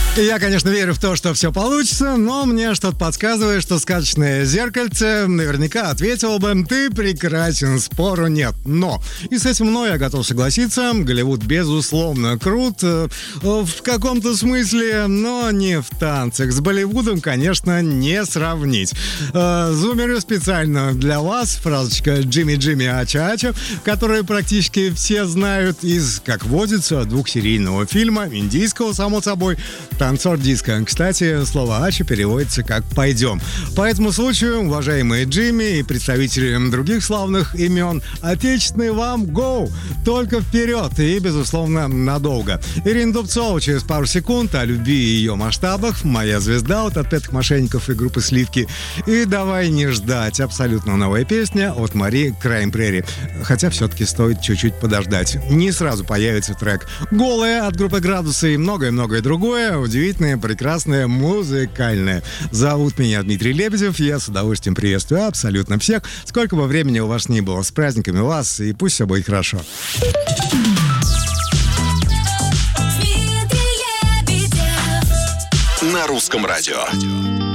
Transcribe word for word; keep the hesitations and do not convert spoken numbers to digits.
Я, конечно, верю в то, что все получится, но мне что-то подсказывает, что сказочное зеркальце наверняка ответило бы: ты прекрасен, спору нет. Но, и с этим мной я готов согласиться, Голливуд безусловно крут, э, в каком-то смысле, но не в танцах. С Болливудом, конечно, не сравнить. Э, зумерю специально для вас фразочка «Джимми Джимми Ача Ача», которую практически все знают из, как водится, двухсерийного фильма, индийского, само собой, «Танцор диска». Кстати, слово «ача» переводится как «пойдем». По этому случаю, уважаемые Джимми и представители других славных имен, отечественный вам «Go!» Только вперед и, безусловно, надолго. Ирина Дубцова через пару секунд о любви и ее масштабах. «Моя звезда» от отпетых мошенников и группы «Сливки». И давай не ждать. Абсолютно новая песня от Мари «Крайм Прери». Хотя все-таки стоит чуть-чуть подождать. Не сразу появится трек «Голая» от группы «Градусы» и многое-многое другое. Удивительное, прекрасное, музыкальное. Зовут меня Дмитрий Лебедев. Я с удовольствием приветствую абсолютно всех. Сколько бы времени у вас ни было. С праздниками вас. И пусть все будет хорошо. На русском радио.